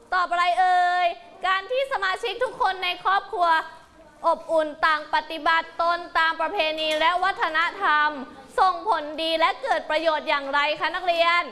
ตอบอะไรเอ่ยการที่สมาชิกทุกคนในครอบครัวอบอุ่นต่างปฏิบัติตนตามประเพณีและวัฒนธรรมส่งผลดีและเกิดประโยชน์อย่างไรคะนักเรียน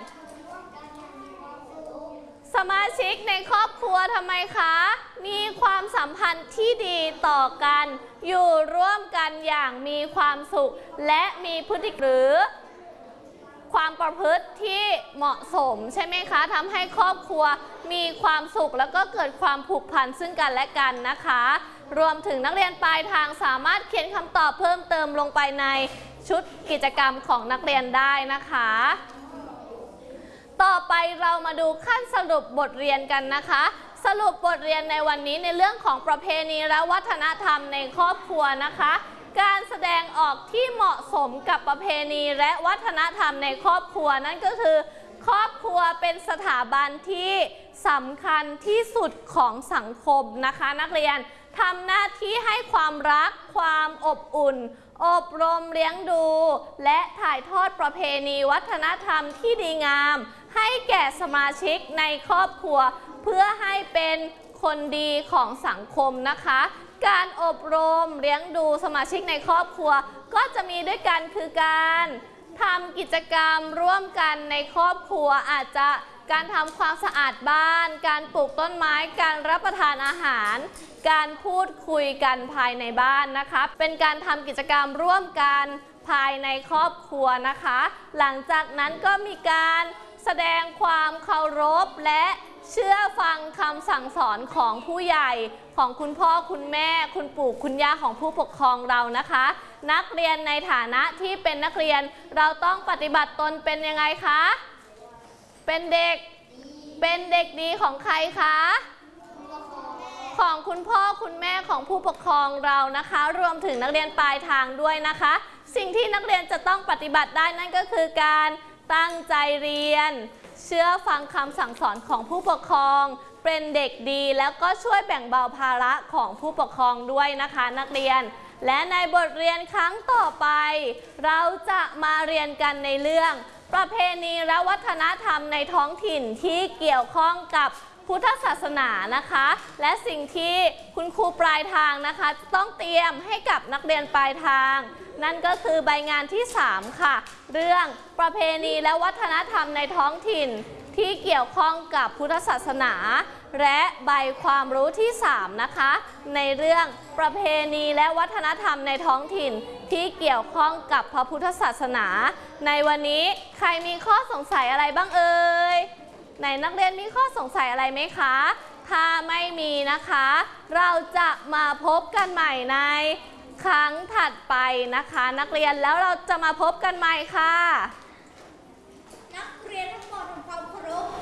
สมาชิกในครอบครัวทำไมคะมีความสัมพันธ์ที่ดีต่อกันอยู่ร่วมกันอย่างมีความสุขและมีพฤติกรรมหรือความประพฤติที่เหมาะสมใช่ไหมคะทำให้ครอบครัวมีความสุขแล้วก็เกิดความผูกพันซึ่งกันและกันนะคะรวมถึงนักเรียนปลายทางสามารถเขียนคำตอบเพิ่มเติมลงไปในชุดกิจกรรมของนักเรียนได้นะคะต่อไปเรามาดูขั้นสรุปบทเรียนกันนะคะสรุปบทเรียนในวันนี้ในเรื่องของประเพณีและวัฒนธรรมในครอบครัวนะคะการแสดงออกที่เหมาะสมกับประเพณีและวัฒนธรรมในครอบครัวนั่นก็คือครอบครัวเป็นสถาบันที่สำคัญที่สุดของสังคมนะคะนักเรียนทำหน้าที่ให้ความรักความอบอุ่นอบรมเลี้ยงดูและถ่ายทอดประเพณีวัฒนธรรมที่ดีงามให้แก่สมาชิกในครอบครัวเพื่อให้เป็นคนดีของสังคมนะคะการอบรมเลี้ยงดูสมาชิกในครอบครัวก็จะมีด้วยกันคือการทำกิจกรรมร่วมกันในครอบครัวอาจจะการทำความสะอาดบ้านการปลูกต้นไม้การรับประทานอาหารการพูดคุยกันภายในบ้านนะคะเป็นการทำกิจกรรมร่วมกันภายในครอบครัวนะคะหลังจากนั้นก็มีการแสดงความเคารพและเชื่อฟังคำสั่งสอนของผู้ใหญ่ของคุณพ่อคุณแม่คุณปู่คุณย่าของผู้ปกครองเรานะคะนักเรียนในฐานะที่เป็นนักเรียนเราต้องปฏิบัติตนเป็นยังไงคะเป็นเด็กดีของใครคะของคุณพ่อคุณแม่ของผู้ปกครองเรานะคะรวมถึงนักเรียนปลายทางด้วยนะคะสิ่งที่นักเรียนจะต้องปฏิบัติได้นั่นก็คือการตั้งใจเรียนเชื่อฟังคำสั่งสอนของผู้ปกครองเป็นเด็กดีแล้วก็ช่วยแบ่งเบาภาระของผู้ปกครองด้วยนะคะนักเรียนและในบทเรียนครั้งต่อไปเราจะมาเรียนกันในเรื่องประเพณีและวัฒนธรรมในท้องถิ่นที่เกี่ยวข้องกับพุทธศาสนานะคะและสิ่งที่คุณครูปลายทางนะคะต้องเตรียมให้กับนักเรียนปลายทางนั่นก็คือใบงานที่3ค่ะเรื่องประเพณีและวัฒนธรรมในท้องถิ่นที่เกี่ยวข้องกับพุทธศาสนาและใบความรู้ที่3นะคะในเรื่องประเพณีและวัฒนธรรมในท้องถิ่นที่เกี่ยวข้องกับพระพุทธศาสนาในวันนี้ใครมีข้อสงสัยอะไรบ้างเอ่ยไหนนักเรียนมีข้อสงสัยอะไรไหมคะถ้าไม่มีนะคะเราจะมาพบกันใหม่ในครั้งถัดไปนะคะนักเรียนแล้วเราจะมาพบกันใหม่ค่ะนักเรียนทั้งหมดทำความเคารพ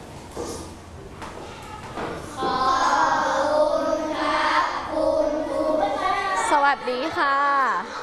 ขอบคุณครับคุณครูสวัสดีค่ะ